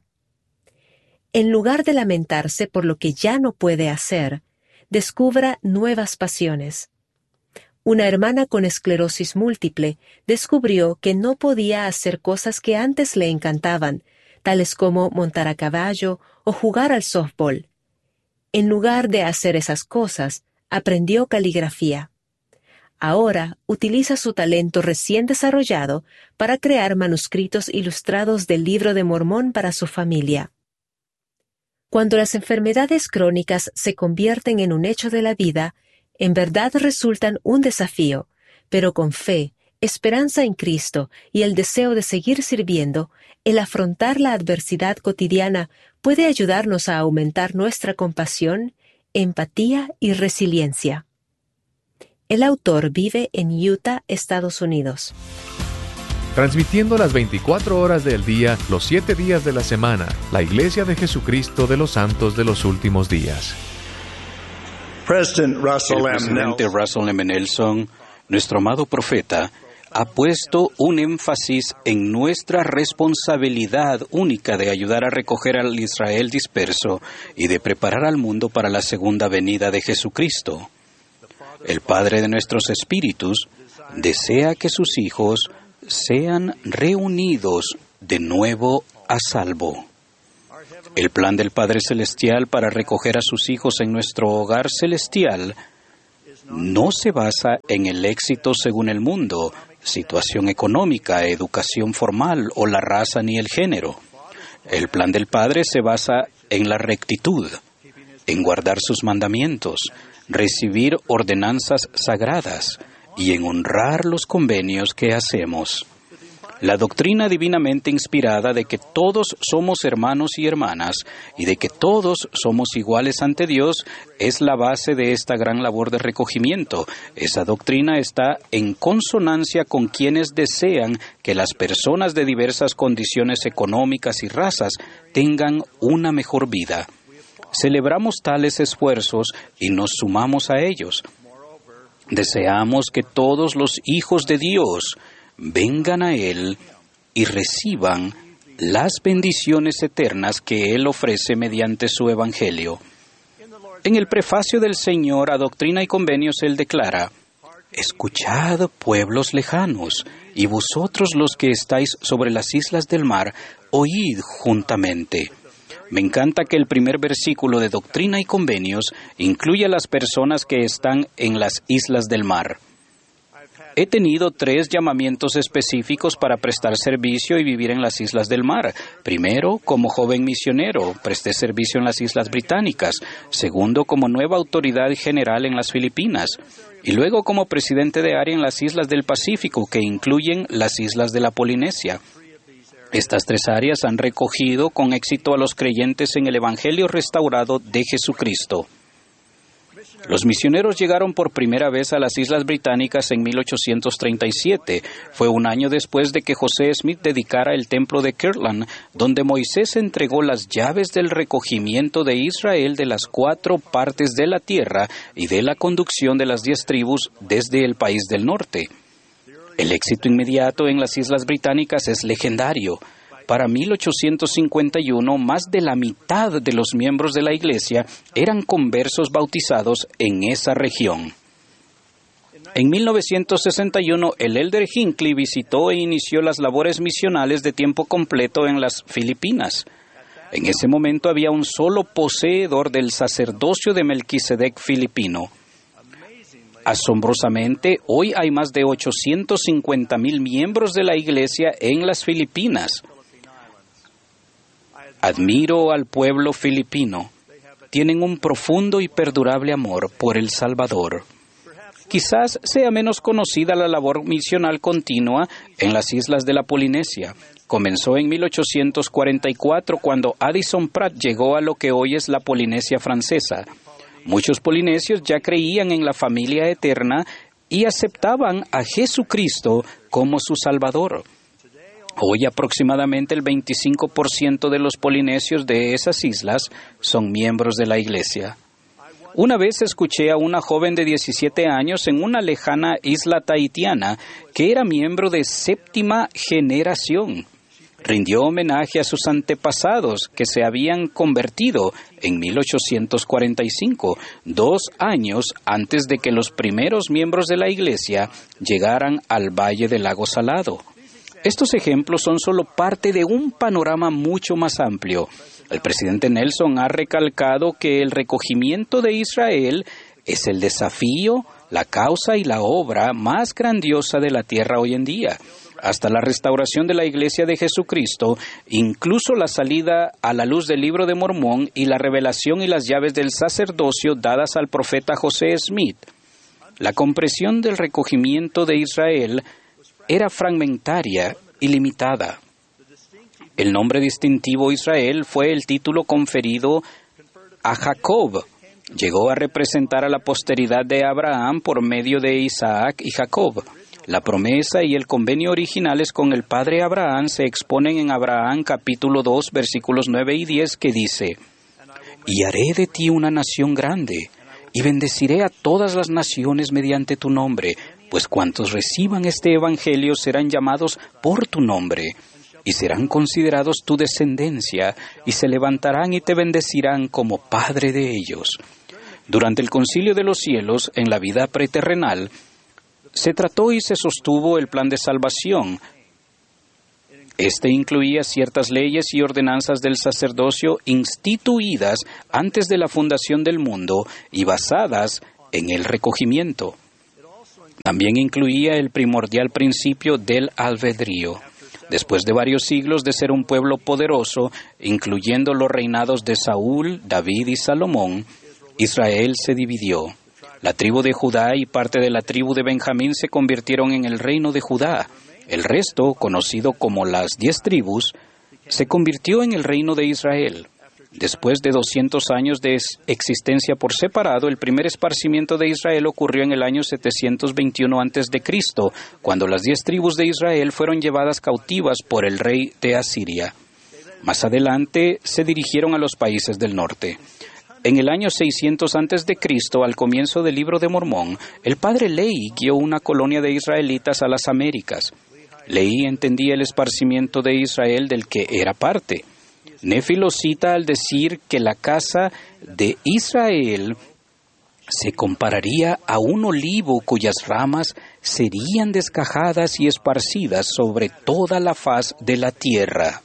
Speaker 6: En lugar de lamentarse por lo que ya no puede hacer, descubra nuevas pasiones. Una hermana con esclerosis múltiple descubrió que no podía hacer cosas que antes le encantaban, tales como montar a caballo o jugar al softball. En lugar de hacer esas cosas, aprendió caligrafía. Ahora utiliza su talento recién desarrollado para crear manuscritos ilustrados del Libro de Mormón para su familia. Cuando las enfermedades crónicas se convierten en un hecho de la vida, en verdad resultan un desafío, pero con fe, esperanza en Cristo y el deseo de seguir sirviendo, el afrontar la adversidad cotidiana puede ayudarnos a aumentar nuestra compasión, empatía y resiliencia. El autor vive en Utah, Estados Unidos.
Speaker 2: Transmitiendo las veinticuatro horas del día, los siete días de la semana, la Iglesia de Jesucristo de los Santos de los Últimos Días.
Speaker 7: El presidente Russell M. Nelson, nuestro amado profeta, ha puesto un énfasis en nuestra responsabilidad única de ayudar a recoger al Israel disperso y de preparar al mundo para la segunda venida de Jesucristo. El Padre de nuestros espíritus desea que sus hijos sean reunidos de nuevo a salvo. El plan del Padre Celestial para recoger a sus hijos en nuestro hogar celestial no se basa en el éxito según el mundo, situación económica, educación formal o la raza ni el género. El plan del Padre se basa en la rectitud, en guardar sus mandamientos, recibir ordenanzas sagradas y en honrar los convenios que hacemos. La doctrina divinamente inspirada de que todos somos hermanos y hermanas y de que todos somos iguales ante Dios es la base de esta gran labor de recogimiento. Esa doctrina está en consonancia con quienes desean que las personas de diversas condiciones económicas y razas tengan una mejor vida. Celebramos tales esfuerzos y nos sumamos a ellos. Deseamos que todos los hijos de Dios vengan a Él y reciban las bendiciones eternas que Él ofrece mediante su Evangelio. En el prefacio del Señor a Doctrina y Convenios Él declara: «Escuchad, pueblos lejanos, y vosotros los que estáis sobre las islas del mar, oíd juntamente». Me encanta que el primer versículo de Doctrina y Convenios incluye a las personas que están en las islas del mar. He tenido tres llamamientos específicos para prestar servicio y vivir en las islas del mar. Primero, como joven misionero, presté servicio en las Islas Británicas. Segundo, como nueva autoridad general en las Filipinas. Y luego como presidente de área en las islas del Pacífico, que incluyen las islas de la Polinesia. Estas tres áreas han recogido con éxito a los creyentes en el Evangelio restaurado de Jesucristo. Los misioneros llegaron por primera vez a las Islas Británicas en mil ochocientos treinta y siete. Fue un año después de que José Smith dedicara el templo de Kirtland, donde Moisés entregó las llaves del recogimiento de Israel de las cuatro partes de la tierra y de la conducción de las diez tribus desde el país del norte. El éxito inmediato en las Islas Británicas es legendario. Para mil ochocientos cincuenta y uno, más de la mitad de los miembros de la Iglesia eran conversos bautizados en esa región. En mil novecientos sesenta y uno, el Elder Hinckley visitó e inició las labores misionales de tiempo completo en las Filipinas. En ese momento había un solo poseedor del sacerdocio de Melquisedec filipino. Asombrosamente, hoy hay más de ochocientos cincuenta mil miembros de la Iglesia en las Filipinas. Admiro al pueblo filipino. Tienen un profundo y perdurable amor por el Salvador. Quizás sea menos conocida la labor misional continua en las islas de la Polinesia. Comenzó en mil ochocientos cuarenta y cuatro, cuando Addison Pratt llegó a lo que hoy es la Polinesia francesa. Muchos polinesios ya creían en la familia eterna y aceptaban a Jesucristo como su Salvador. Hoy aproximadamente el veinticinco por ciento de los polinesios de esas islas son miembros de la Iglesia. Una vez escuché a una joven de diecisiete años en una lejana isla tahitiana que era miembro de séptima generación. Rindió homenaje a sus antepasados que se habían convertido en mil ochocientos cuarenta y cinco, dos años antes de que los primeros miembros de la Iglesia llegaran al Valle del Lago Salado. Estos ejemplos son solo parte de un panorama mucho más amplio. El presidente Nelson ha recalcado que el recogimiento de Israel es el desafío, la causa y la obra más grandiosa de la tierra hoy en día. Hasta la restauración de la Iglesia de Jesucristo, incluso la salida a la luz del Libro de Mormón y la revelación y las llaves del sacerdocio dadas al profeta José Smith. La comprensión del recogimiento de Israel era fragmentaria y limitada. El nombre distintivo Israel fue el título conferido a Jacob. Llegó a representar a la posteridad de Abraham por medio de Isaac y Jacob. La promesa y el convenio originales con el padre Abraham se exponen en Abraham capítulo dos, versículos nueve y diez, que dice: «Y haré de ti una nación grande, y bendeciré a todas las naciones mediante tu nombre, pues cuantos reciban este evangelio serán llamados por tu nombre, y serán considerados tu descendencia, y se levantarán y te bendecirán como padre de ellos». Durante el Concilio de los Cielos, en la vida preterrenal, se trató y se sostuvo el plan de salvación. Este incluía ciertas leyes y ordenanzas del sacerdocio instituidas antes de la fundación del mundo y basadas en el recogimiento. También incluía el primordial principio del albedrío. Después de varios siglos de ser un pueblo poderoso, incluyendo los reinados de Saúl, David y Salomón, Israel se dividió. La tribu de Judá y parte de la tribu de Benjamín se convirtieron en el reino de Judá. El resto, conocido como las diez tribus, se convirtió en el reino de Israel. Después de doscientos años de existencia por separado, el primer esparcimiento de Israel ocurrió en el año setecientos veintiuno antes de Cristo, cuando las diez tribus de Israel fueron llevadas cautivas por el rey de Asiria. Más adelante se dirigieron a los países del norte. En el año seiscientos antes de Cristo, al comienzo del Libro de Mormón, el padre Lehi guió una colonia de israelitas a las Américas. Lehi entendía el esparcimiento de Israel del que era parte. Nefi lo cita al decir que la casa de Israel se compararía a un olivo cuyas ramas serían descajadas y esparcidas sobre toda la faz de la tierra.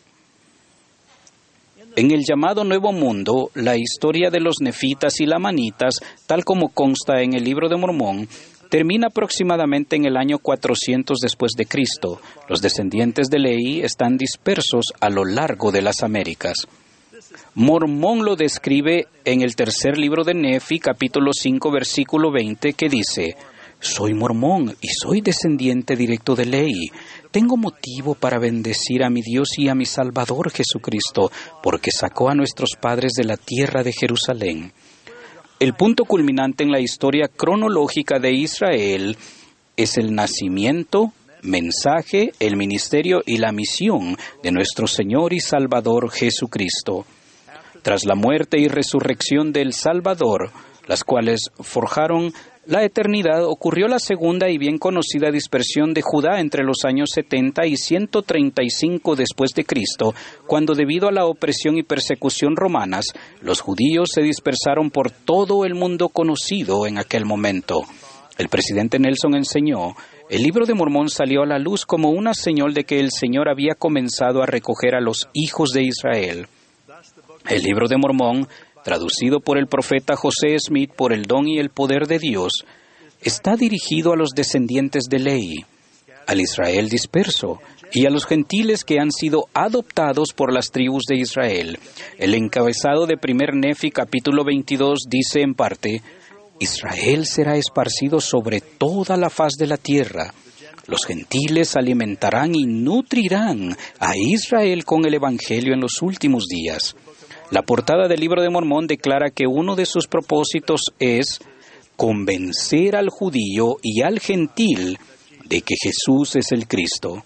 Speaker 7: En el llamado Nuevo Mundo, la historia de los nefitas y lamanitas, tal como consta en el Libro de Mormón, termina aproximadamente en el año cuatrocientos después de Cristo. Los descendientes de Lehi están dispersos a lo largo de las Américas. Mormón lo describe en el tercer libro de Nefi, capítulo cinco, versículo veinte, que dice: «Soy mormón y soy descendiente directo de Lehi. Tengo motivo para bendecir a mi Dios y a mi Salvador Jesucristo, porque sacó a nuestros padres de la tierra de Jerusalén». El punto culminante en la historia cronológica de Israel es el nacimiento, mensaje, el ministerio y la misión de nuestro Señor y Salvador Jesucristo. Tras la muerte y resurrección del Salvador, las cuales forjaron la eternidad, ocurrió la segunda y bien conocida dispersión de Judá entre los años setenta y ciento treinta y cinco después de Cristo, cuando debido a la opresión y persecución romanas, los judíos se dispersaron por todo el mundo conocido en aquel momento. El presidente Nelson enseñó: el Libro de Mormón salió a la luz como una señal de que el Señor había comenzado a recoger a los hijos de Israel. El Libro de Mormón, traducido por el profeta José Smith por el don y el poder de Dios, está dirigido a los descendientes de Lehi, al Israel disperso y a los gentiles que han sido adoptados por las tribus de Israel. El encabezado de primer Nefi capítulo veintidós dice en parte: Israel será esparcido sobre toda la faz de la tierra. Los gentiles alimentarán y nutrirán a Israel con el Evangelio en los últimos días. La portada del Libro de Mormón declara que uno de sus propósitos es convencer al judío y al gentil de que Jesús es el Cristo.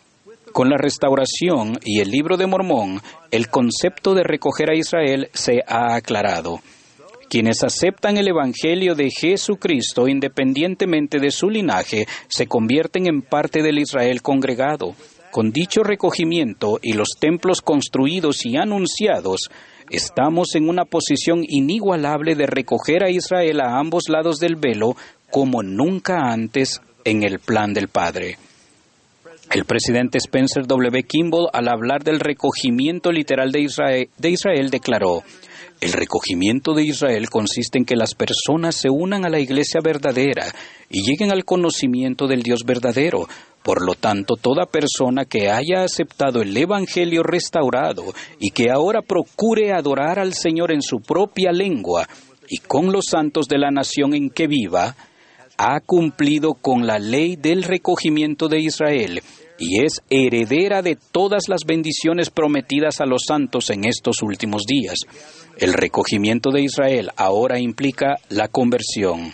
Speaker 7: Con la restauración y el Libro de Mormón, el concepto de recoger a Israel se ha aclarado. Quienes aceptan el Evangelio de Jesucristo, independientemente de su linaje, se convierten en parte del Israel congregado. Con dicho recogimiento y los templos construidos y anunciados, estamos en una posición inigualable de recoger a Israel a ambos lados del velo como nunca antes en el plan del Padre. El presidente Spencer W. Kimball, al hablar del recogimiento literal de Israel, de Israel, declaró: el recogimiento de Israel consiste en que las personas se unan a la iglesia verdadera y lleguen al conocimiento del Dios verdadero. Por lo tanto, toda persona que haya aceptado el Evangelio restaurado y que ahora procure adorar al Señor en su propia lengua y con los santos de la nación en que viva, ha cumplido con la ley del recogimiento de Israel y es heredera de todas las bendiciones prometidas a los santos en estos últimos días. El recogimiento de Israel ahora implica la conversión.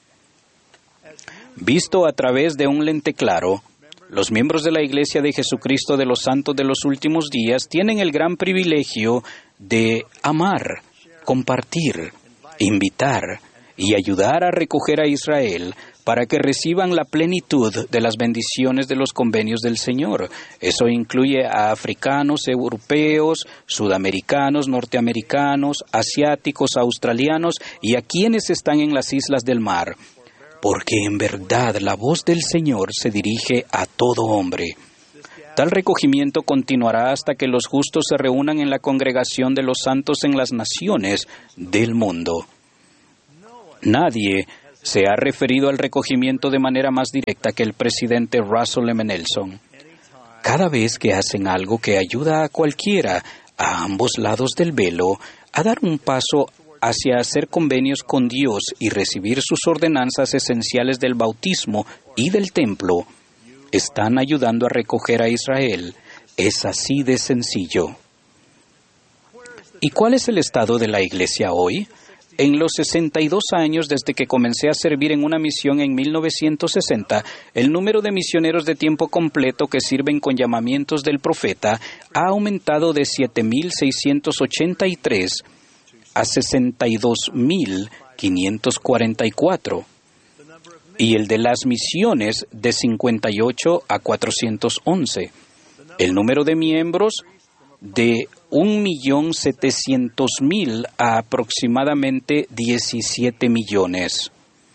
Speaker 7: Visto a través de un lente claro, los miembros de la Iglesia de Jesucristo de los Santos de los Últimos Días tienen el gran privilegio de amar, compartir, invitar y ayudar a recoger a Israel para que reciban la plenitud de las bendiciones de los convenios del Señor. Eso incluye a africanos, europeos, sudamericanos, norteamericanos, asiáticos, australianos y a quienes están en las islas del mar. Porque en verdad la voz del Señor se dirige a todo hombre. Tal recogimiento continuará hasta que los justos se reúnan en la congregación de los santos en las naciones del mundo. Nadie se ha referido al recogimiento de manera más directa que el presidente Russell M. Nelson. Cada vez que hacen algo que ayuda a cualquiera, a ambos lados del velo, a dar un paso hacia hacer convenios con Dios y recibir sus ordenanzas esenciales del bautismo y del templo, están ayudando a recoger a Israel. Es así de sencillo. ¿Y cuál es el estado de la Iglesia hoy? En los sesenta y dos años desde que comencé a servir en una misión en mil novecientos sesenta, el número de misioneros de tiempo completo que sirven con llamamientos del profeta ha aumentado de siete mil seiscientos ochenta y tres a sesenta y dos mil quinientos cuarenta y cuatro. Y el de las misiones de cincuenta y ocho a cuatrocientos once. El número de miembros de un millón setecientos mil a aproximadamente diecisiete millones.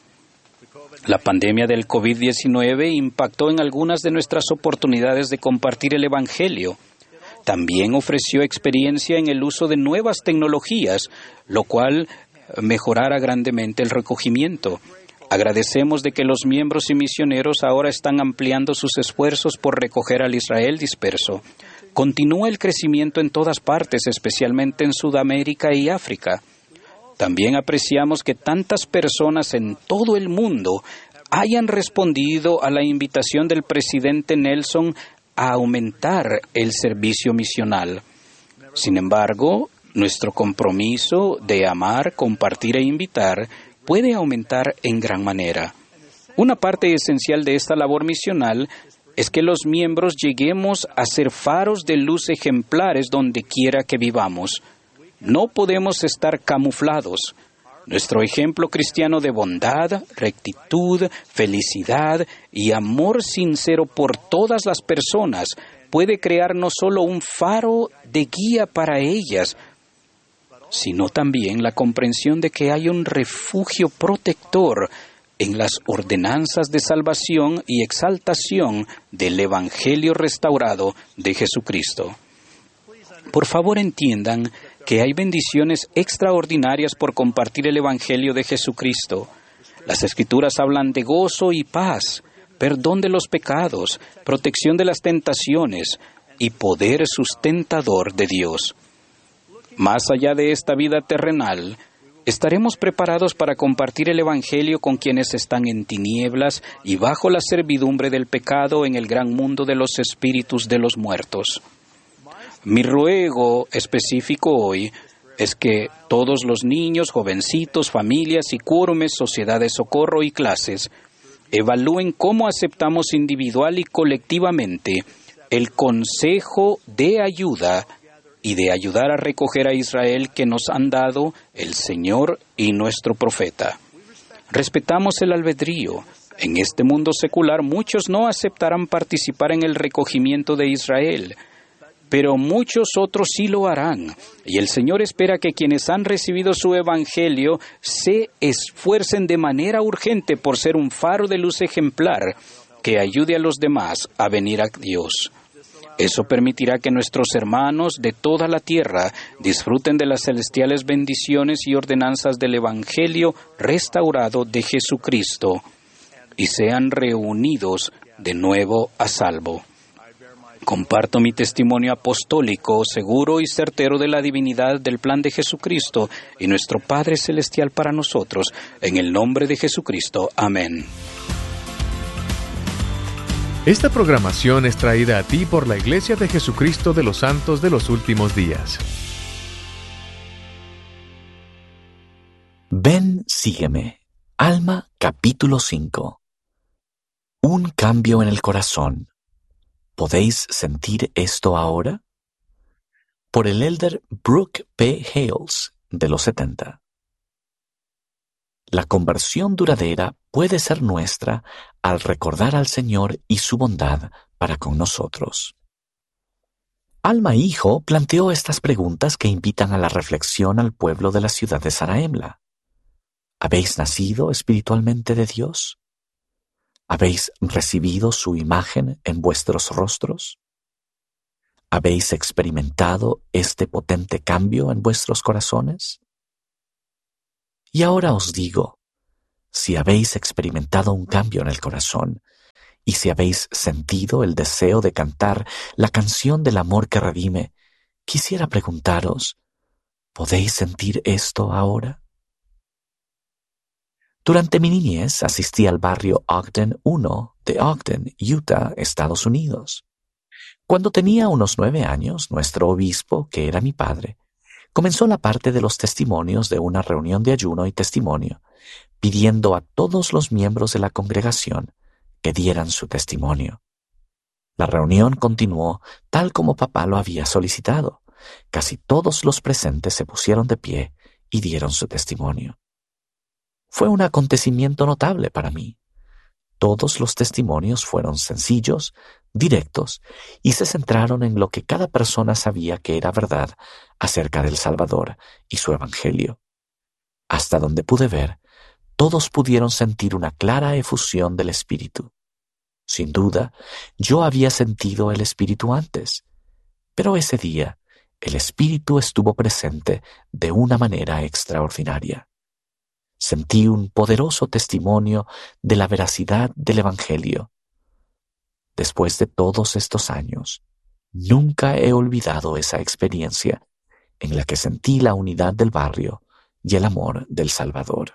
Speaker 7: La pandemia del COVID diecinueve impactó en algunas de nuestras oportunidades de compartir el Evangelio. También ofreció experiencia en el uso de nuevas tecnologías, lo cual mejorará grandemente el recogimiento. Agradecemos de que los miembros y misioneros ahora están ampliando sus esfuerzos por recoger al Israel disperso. Continúa el crecimiento en todas partes, especialmente en Sudamérica y África. También apreciamos que tantas personas en todo el mundo hayan respondido a la invitación del presidente Nelson a aumentar el servicio misional. Sin embargo, nuestro compromiso de amar, compartir e invitar puede aumentar en gran manera. Una parte esencial de esta labor misional es que los miembros lleguemos a ser faros de luz ejemplares donde quiera que vivamos. No podemos estar camuflados. Nuestro ejemplo cristiano de bondad, rectitud, felicidad y amor sincero por todas las personas puede crear no solo un faro de guía para ellas, sino también la comprensión de que hay un refugio protector en las ordenanzas de salvación y exaltación del Evangelio restaurado de Jesucristo. Por favor, entiendan que hay bendiciones extraordinarias por compartir el Evangelio de Jesucristo. Las Escrituras hablan de gozo y paz, perdón de los pecados, protección de las tentaciones y poder sustentador de Dios. Más allá de esta vida terrenal, estaremos preparados para compartir el Evangelio con quienes están en tinieblas y bajo la servidumbre del pecado en el gran mundo de los espíritus de los muertos. Mi ruego específico hoy es que todos los niños, jovencitos, familias y quórumes, sociedades socorro y clases evalúen cómo aceptamos individual y colectivamente el consejo de ayuda y de ayudar a recoger a Israel que nos han dado el Señor y nuestro profeta. Respetamos el albedrío. En este mundo secular muchos no aceptarán participar en el recogimiento de Israel, pero muchos otros sí lo harán. Y el Señor espera que quienes han recibido su evangelio se esfuercen de manera urgente por ser un faro de luz ejemplar que ayude a los demás a venir a Dios. Eso permitirá que nuestros hermanos de toda la tierra disfruten de las celestiales bendiciones y ordenanzas del evangelio restaurado de Jesucristo y sean reunidos de nuevo a salvo. Comparto mi testimonio apostólico, seguro y certero de la divinidad del plan de Jesucristo y nuestro Padre Celestial para nosotros, en el nombre de Jesucristo. Amén.
Speaker 2: Esta programación es traída a ti por la Iglesia de Jesucristo de los Santos de los Últimos Días.
Speaker 8: Ven, sígueme. Alma, capítulo cinco. Un cambio en el corazón. ¿Podéis sentir esto ahora? Por el elder Brooke P. Hales, de los setenta. La conversión duradera puede ser nuestra al recordar al Señor y su bondad para con nosotros. Alma Hijo planteó estas preguntas que invitan a la reflexión al pueblo de la ciudad de Zarahemla. ¿Habéis nacido espiritualmente de Dios? ¿Habéis recibido su imagen en vuestros rostros? ¿Habéis experimentado este potente cambio en vuestros corazones? Y ahora os digo, si habéis experimentado un cambio en el corazón, y si habéis sentido el deseo de cantar la canción del amor que redime, quisiera preguntaros, ¿podéis sentir esto ahora? Durante mi niñez asistí al barrio Ogden uno de Ogden, Utah, Estados Unidos. Cuando tenía unos nueve años, nuestro obispo, que era mi padre, comenzó la parte de los testimonios de una reunión de ayuno y testimonio, pidiendo a todos los miembros de la congregación que dieran su testimonio. La reunión continuó tal como papá lo había solicitado. Casi todos los presentes se pusieron de pie y dieron su testimonio. Fue un acontecimiento notable para mí. Todos los testimonios fueron sencillos, directos, y se centraron en lo que cada persona sabía que era verdad acerca del Salvador y su Evangelio. Hasta donde pude ver, todos pudieron sentir una clara efusión del Espíritu. Sin duda, yo había sentido el Espíritu antes, pero ese día el Espíritu estuvo presente de una manera extraordinaria. Sentí un poderoso testimonio de la veracidad del Evangelio. Después de todos estos años, nunca he olvidado esa experiencia en la que sentí la unidad del barrio y el amor del Salvador.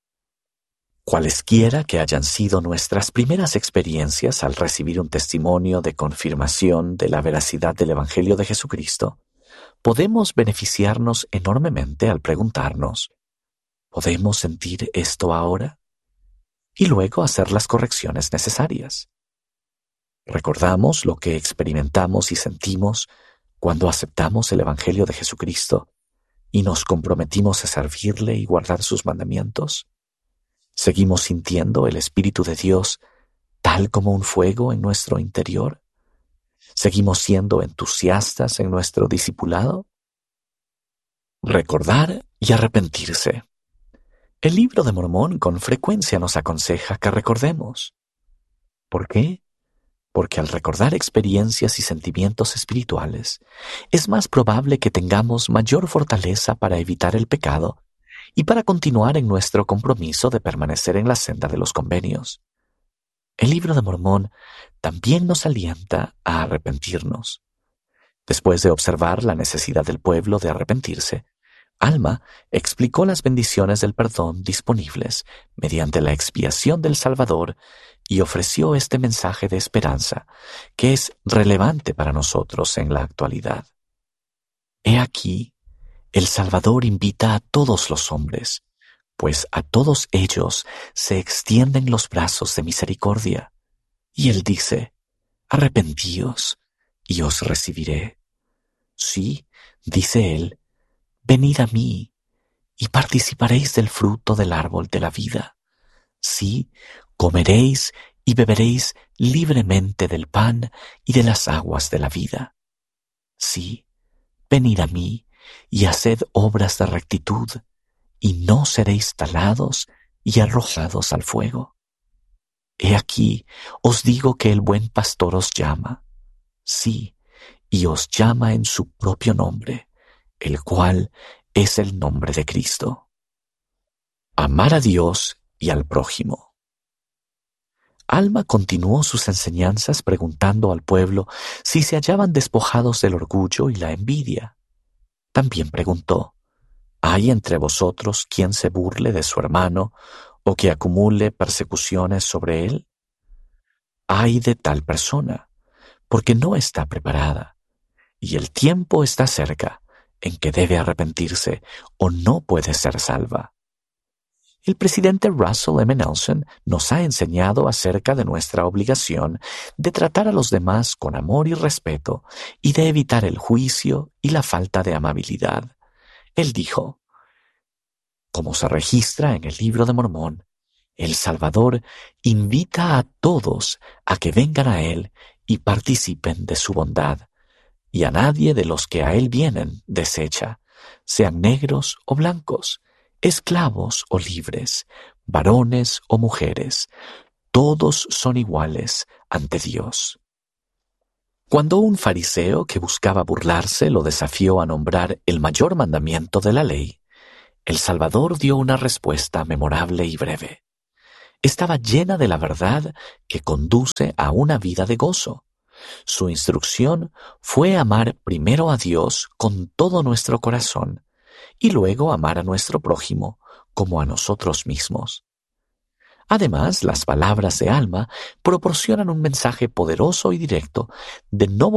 Speaker 8: Cualesquiera que hayan sido nuestras primeras experiencias al recibir un testimonio de confirmación de la veracidad del Evangelio de Jesucristo, podemos beneficiarnos enormemente al preguntarnos, ¿podemos sentir esto ahora? Y luego hacer las correcciones necesarias. Recordamos lo que experimentamos y sentimos cuando aceptamos el Evangelio de Jesucristo y nos comprometimos a servirle y guardar sus mandamientos. ¿Seguimos sintiendo el Espíritu de Dios tal como un fuego en nuestro interior? ¿Seguimos siendo entusiastas en nuestro discipulado? Recordar y arrepentirse. El Libro de Mormón con frecuencia nos aconseja que recordemos. ¿Por qué? Porque al recordar experiencias y sentimientos espirituales, es más probable que tengamos mayor fortaleza para evitar el pecado y para continuar en nuestro compromiso de permanecer en la senda de los convenios. El Libro de Mormón también nos alienta a arrepentirnos. Después de observar la necesidad del pueblo de arrepentirse, Alma explicó las bendiciones del perdón disponibles mediante la expiación del Salvador y ofreció este mensaje de esperanza que es relevante para nosotros en la actualidad. He aquí, el Salvador invita a todos los hombres, pues a todos ellos se extienden los brazos de misericordia. Y Él dice, arrepentíos y os recibiré. Sí, dice Él, venid a mí y participaréis del fruto del árbol de la vida. Sí, comeréis y beberéis libremente del pan y de las aguas de la vida. Sí, venid a mí y haced obras de rectitud, y no seréis talados y arrojados al fuego. He aquí, os digo que el buen pastor os llama, sí, y os llama en su propio nombre, el cual es el nombre de Cristo. Amar a Dios y al prójimo. Alma continuó sus enseñanzas preguntando al pueblo si se hallaban despojados del orgullo y la envidia. También preguntó, ¿hay entre vosotros quien se burle de su hermano o que acumule persecuciones sobre él? Ay de tal persona, porque no está preparada, y el tiempo está cerca en que debe arrepentirse o no puede ser salva. El presidente Russell M. Nelson nos ha enseñado acerca de nuestra obligación de tratar a los demás con amor y respeto y de evitar el juicio y la falta de amabilidad. Él dijo, Como se registra en el Libro de Mormón, el Salvador invita a todos a que vengan a Él y participen de su bondad, y a nadie de los que a Él vienen desecha, sean negros o blancos, esclavos o libres, varones o mujeres, todos son iguales ante Dios. Cuando un fariseo que buscaba burlarse lo desafió a nombrar el mayor mandamiento de la ley, el Salvador dio una respuesta memorable y breve. Estaba llena de la verdad que conduce a una vida de gozo. Su instrucción fue amar primero a Dios con todo nuestro corazón y luego amar a nuestro prójimo como a nosotros mismos. Además, las palabras de Alma proporcionan un mensaje poderoso y directo de no